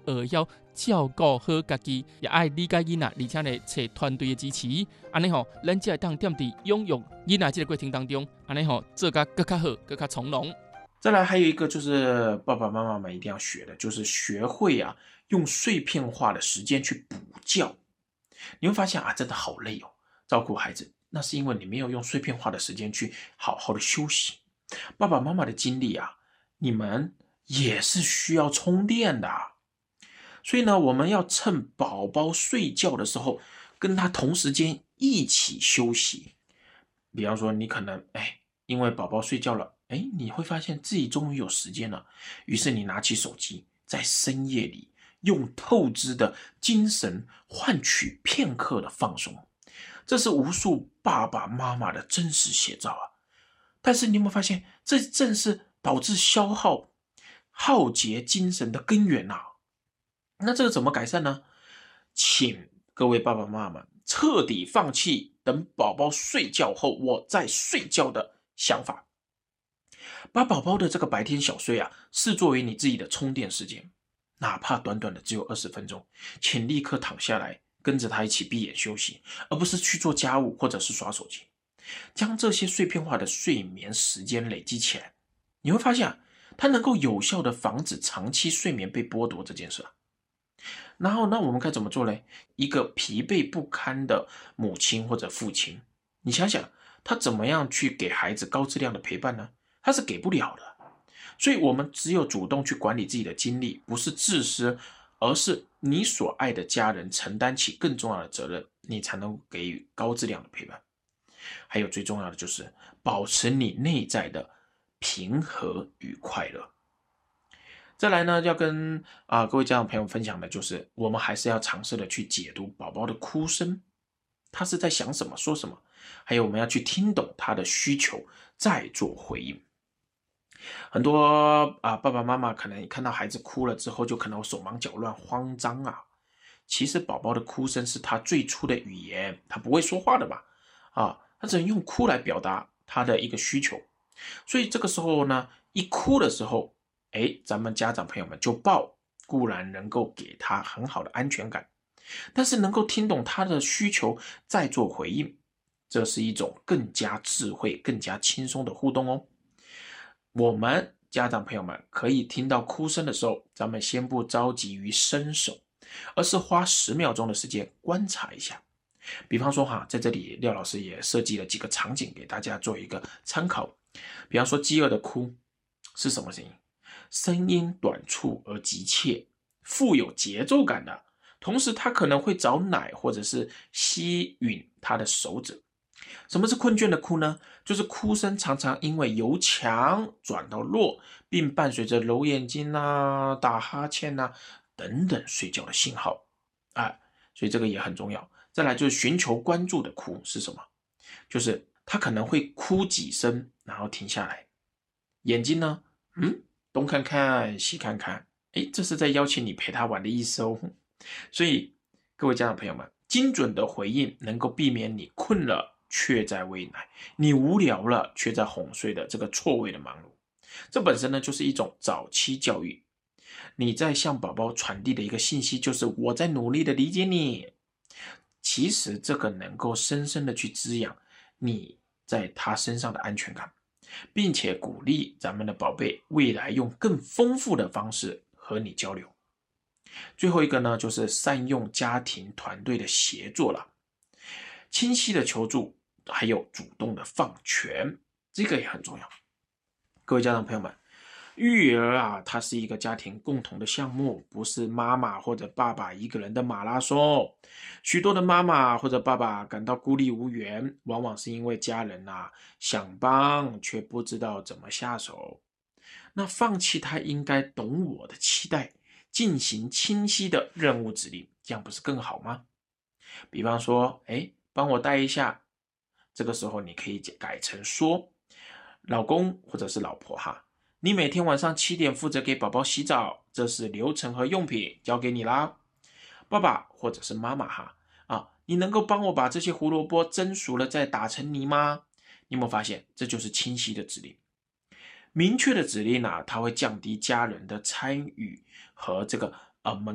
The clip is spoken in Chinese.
学晓照顾好家己，也爱理解囡仔，而且呢，找团队的支持，安尼吼，咱才会当踮伫养育囡仔这个过程当中，安尼吼做甲更较好，更较从容。 再来还有一个就是爸爸妈妈们一定要学的，就是学会用碎片化的时间去补觉。你会发现真的好累哦，照顾孩子，那是因为你没有用碎片化的时间去好好的休息。爸爸妈妈的精力你们也是需要充电的。所以呢，我们要趁宝宝睡觉的时候，跟他同时间一起休息。比方说，你可能因为宝宝睡觉了，你会发现自己终于有时间了，于是你拿起手机，在深夜里用透支的精神换取片刻的放松。这是无数爸爸妈妈的真实写照但是你有没有发现，这正是导致消耗竭精神的根源那这个怎么改善呢？请各位爸爸妈妈们彻底放弃等宝宝睡觉后我再睡觉的想法，把宝宝的这个白天小睡视作为你自己的充电时间，哪怕短短的只有20分钟，请立刻躺下来跟着他一起闭眼休息，而不是去做家务或者是刷手机。将这些碎片化的睡眠时间累积起来，你会发现它能够有效的防止长期睡眠被剥夺这件事然后那我们该怎么做呢？一个疲惫不堪的母亲或者父亲，你想想他怎么样去给孩子高质量的陪伴呢？他是给不了的。所以我们只有主动去管理自己的精力，不是自私，而是你所爱的家人承担起更重要的责任，你才能给予高质量的陪伴。还有最重要的就是保持你内在的平和与快乐。再来呢，要跟各位家长朋友分享的就是，我们还是要尝试的去解读宝宝的哭声，他是在想什么说什么，还有我们要去听懂他的需求，再做回应。很多爸爸妈妈可能看到孩子哭了之后，就可能手忙脚乱慌张其实宝宝的哭声是他最初的语言，他不会说话的嘛他只能用哭来表达他的一个需求。所以这个时候呢，一哭的时候咱们家长朋友们就抱，固然能够给他很好的安全感，但是能够听懂他的需求再做回应，这是一种更加智慧更加轻松的互动哦。我们家长朋友们可以听到哭声的时候，咱们先不着急于伸手，而是花10秒钟的时间观察一下。比方说在这里廖老师也设计了几个场景给大家做一个参考。比方说饥饿的哭是什么声音？声音短促而急切，富有节奏感的，同时他可能会找奶或者是吸吮他的手指。什么是困倦的哭呢？就是哭声常常因为由强转到弱，并伴随着揉眼睛打哈欠等等睡觉的信号所以这个也很重要。再来就是寻求关注的哭是什么？就是他可能会哭几声然后停下来，眼睛呢东看看西看看，这是在邀请你陪他玩的意思哦。所以各位家长朋友们，精准的回应能够避免你困了却在喂奶，你无聊了却在哄睡的这个错位的忙碌。这本身呢就是一种早期教育，你在向宝宝传递的一个信息就是我在努力的理解你。其实这个能够深深的去滋养你在他身上的安全感，并且鼓励咱们的宝贝未来用更丰富的方式和你交流。最后一个呢，就是善用家庭团队的协作了，清晰的求助，还有主动的放权，这个也很重要。各位家长朋友们，育儿它是一个家庭共同的项目，不是妈妈或者爸爸一个人的马拉松。许多的妈妈或者爸爸感到孤立无援，往往是因为家人想帮却不知道怎么下手。那放弃他应该懂我的期待，进行清晰的任务指令，这样不是更好吗？比方说帮我带一下，这个时候你可以改成说，老公或者是老婆你每天晚上7点负责给宝宝洗澡，这是流程和用品，交给你啦。爸爸或者是妈妈你能够帮我把这些胡萝卜蒸熟了再打成泥吗？你有没有发现，这就是清晰的指令。明确的指令它会降低家人的参与和这个门